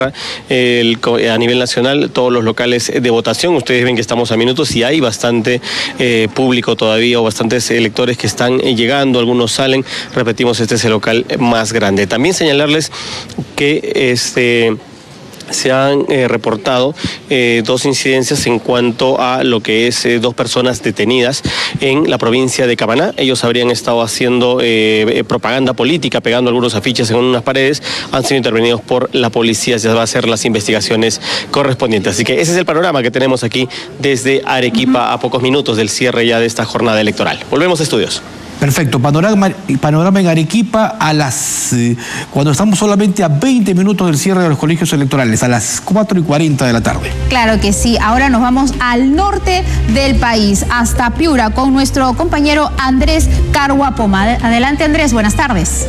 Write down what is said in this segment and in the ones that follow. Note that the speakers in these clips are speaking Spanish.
A nivel nacional, todos los locales de votación. Ustedes ven que estamos a minutos y hay bastante público todavía, o bastantes electores que están llegando, algunos salen. Repetimos, este es el local más grande. También señalarles que se han reportado dos incidencias en cuanto a lo que es dos personas detenidas en la provincia de Camaná. Ellos habrían estado haciendo propaganda política, pegando algunos afiches en unas paredes. Han sido intervenidos por la policía. Ya va a hacer las investigaciones correspondientes. Así que ese es el panorama que tenemos aquí desde Arequipa, a pocos minutos del cierre ya de esta jornada electoral. Volvemos a estudios. Perfecto, panorama en Arequipa cuando estamos solamente a 20 minutos del cierre de los colegios electorales, a las 4:40 de la tarde. Claro que sí, ahora nos vamos al norte del país, hasta Piura, con nuestro compañero Andrés Carhuapoma. Adelante, Andrés, buenas tardes.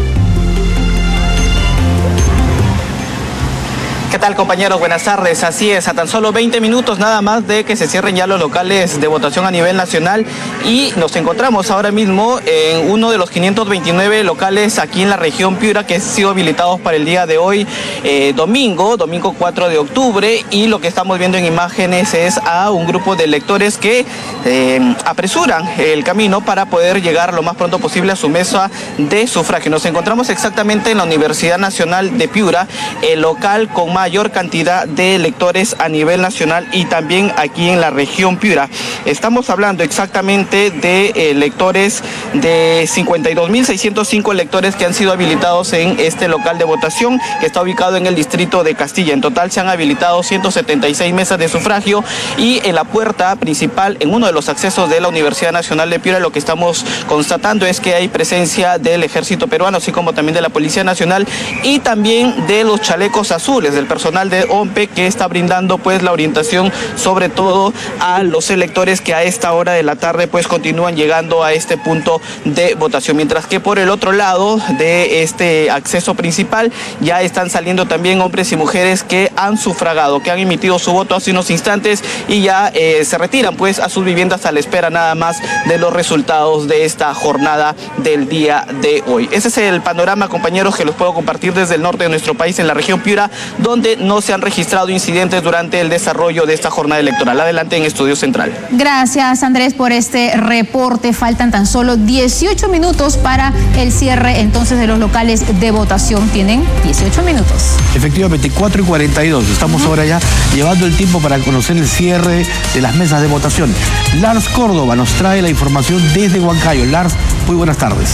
¿Qué tal, compañeros? Buenas tardes. Así es, a tan solo 20 minutos nada más de que se cierren ya los locales de votación a nivel nacional, y nos encontramos ahora mismo en uno de los 529 locales aquí en la región Piura que han sido habilitados para el día de hoy, domingo 4 de octubre, y lo que estamos viendo en imágenes es a un grupo de electores que apresuran el camino para poder llegar lo más pronto posible a su mesa de sufragio. Nos encontramos exactamente en la Universidad Nacional de Piura, el local con mayor cantidad de electores a nivel nacional y también aquí en la región Piura. Estamos hablando exactamente de electores, de 52.605 electores que han sido habilitados en este local de votación que está ubicado en el distrito de Castilla. En total se han habilitado 176 mesas de sufragio, y en la puerta principal, en uno de los accesos de la Universidad Nacional de Piura, lo que estamos constatando es que hay presencia del ejército peruano, así como también de la Policía Nacional y también de los chalecos azules, del personal de OMPE, que está brindando pues la orientación sobre todo a los electores que a esta hora de la tarde pues continúan llegando a este punto de votación, mientras que por el otro lado de este acceso principal ya están saliendo también hombres y mujeres que han sufragado, que han emitido su voto hace unos instantes y ya se retiran pues a sus viviendas a la espera nada más de los resultados de esta jornada del día de hoy. Ese es el panorama, compañeros, que los puedo compartir desde el norte de nuestro país, en la región Piura, donde no se han registrado incidentes durante el desarrollo de esta jornada electoral. Adelante en Estudio Central. Gracias, Andrés, por este reporte. Faltan tan solo 18 minutos para el cierre entonces de los locales de votación. Tienen 18 minutos. Efectivamente, 4:42. Estamos ahora ya llevando el tiempo para conocer el cierre de las mesas de votación. Lars Córdoba nos trae la información desde Huancayo. Lars, muy buenas tardes.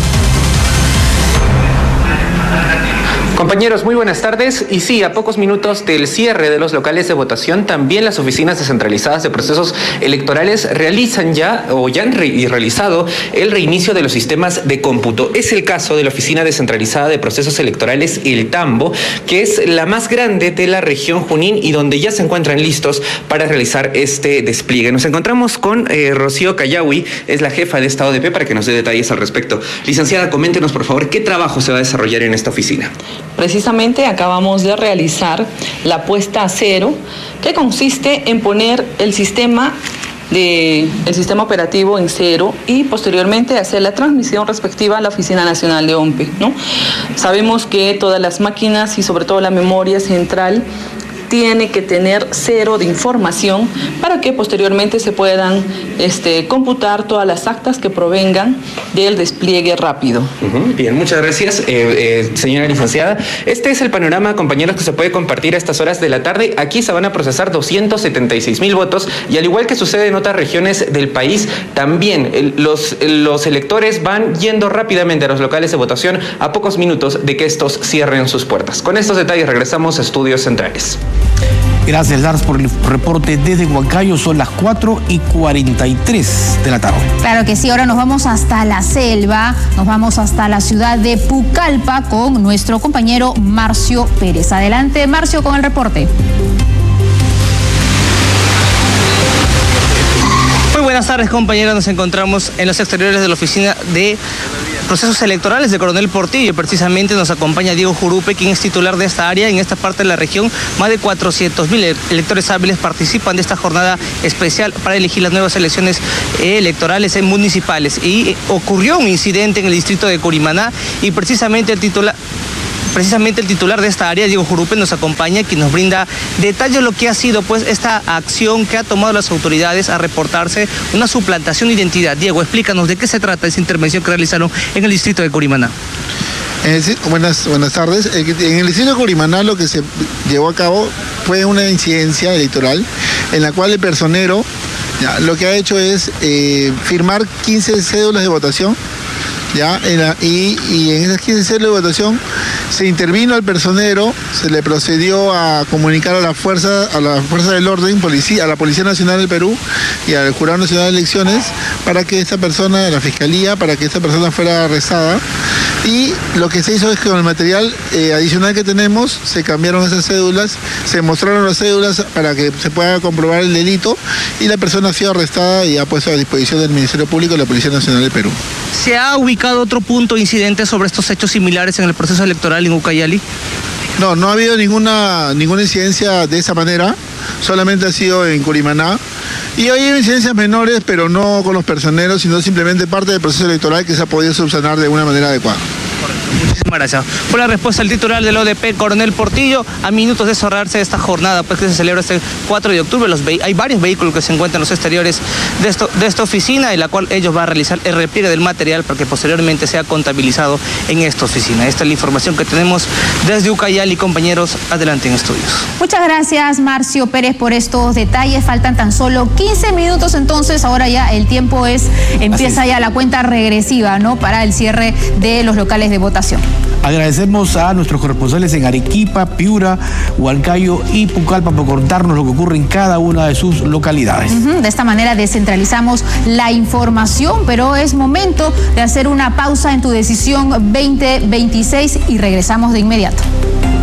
Compañeros, muy buenas tardes. Y sí, a pocos minutos del cierre de los locales de votación, también las oficinas descentralizadas de procesos electorales realizan ya, o ya han realizado, el reinicio de los sistemas de cómputo. Es el caso de la Oficina Descentralizada de Procesos Electorales, el Tambo, que es la más grande de la región Junín y donde ya se encuentran listos para realizar este despliegue. Nos encontramos con Rocío Callawi, es la jefa de esta ODP, para que nos dé detalles al respecto. Licenciada, coméntenos, por favor, ¿qué trabajo se va a desarrollar en esta oficina? Precisamente acabamos de realizar la puesta a cero, que consiste en poner el sistema operativo en cero y posteriormente hacer la transmisión respectiva a la Oficina Nacional de OMPE, ¿no? Sabemos que todas las máquinas y sobre todo la memoria central tiene que tener cero de información para que posteriormente se puedan computar todas las actas que provengan del despliegue rápido. Bien, muchas gracias, señora licenciada. Este es el panorama, compañeros, que se puede compartir a estas horas de la tarde. Aquí se van a procesar 276,000 votos y, al igual que sucede en otras regiones del país, también los electores van yendo rápidamente a los locales de votación a pocos minutos de que estos cierren sus puertas. Con estos detalles regresamos a Estudios Centrales. Gracias, Lars, por el reporte desde Huancayo. Son las 4:43 de la tarde. Claro que sí, ahora nos vamos hasta la selva, nos vamos hasta la ciudad de Pucallpa con nuestro compañero Marcio Pérez. Adelante, Marcio, con el reporte. Muy buenas tardes, compañeros. Nos encontramos en los exteriores de la oficina de procesos electorales de Coronel Portillo. Precisamente nos acompaña Diego Jurupe, quien es titular de esta área. En esta parte de la región, más de 400,000 electores hábiles participan de esta jornada especial para elegir las nuevas elecciones electorales municipales. Y ocurrió un incidente en el distrito de Curimaná y precisamente el titular precisamente el titular de esta área, Diego Jurupe, nos acompaña, quien nos brinda detalles de lo que ha sido pues esta acción que ha tomado las autoridades a reportarse una suplantación de identidad. Diego, explícanos de qué se trata esa intervención que realizaron en el distrito de Curimaná. Buenas tardes. En el distrito de Curimaná lo que se llevó a cabo fue una incidencia electoral en la cual el personero lo que ha hecho es firmar 15 cédulas de votación. Y en esas 15 cédulas de votación se intervino al personero, se le procedió a comunicar a la fuerza del orden, a la Policía Nacional del Perú y al Jurado Nacional de Elecciones para que esta persona, la Fiscalía, para que esta persona fuera arrestada. Y lo que se hizo es que con el material adicional que tenemos se cambiaron esas cédulas, se mostraron las cédulas para que se pueda comprobar el delito y la persona ha sido arrestada y ha puesto a disposición del Ministerio Público y la Policía Nacional del Perú. ¿Se ha ubicado otro punto de incidente sobre estos hechos similares en el proceso electoral en Ucayali? No ha habido ninguna incidencia de esa manera, solamente ha sido en Curimaná. Y hay incidencias menores, pero no con los personeros, sino simplemente parte del proceso electoral que se ha podido subsanar de una manera adecuada. Muchísimas gracias por la respuesta del titular del ODP, Coronel Portillo. A minutos de cerrarse esta jornada pues, que se celebra este 4 de octubre, hay varios vehículos que se encuentran en los exteriores de esta oficina, en la cual ellos van a realizar el repliegue del material para que posteriormente sea contabilizado en esta oficina. Esta es la información que tenemos desde Ucayali. Compañeros, adelante en estudios. Muchas gracias, Marcio Pérez, por estos detalles. Faltan tan solo 15 minutos, entonces ahora ya el tiempo empieza ya la cuenta regresiva, ¿no? Para el cierre de los locales de votación. Agradecemos a nuestros corresponsales en Arequipa, Piura, Huancayo y Pucallpa por contarnos lo que ocurre en cada una de sus localidades. De esta manera descentralizamos la información, pero es momento de hacer una pausa en tu decisión 2026 y regresamos de inmediato.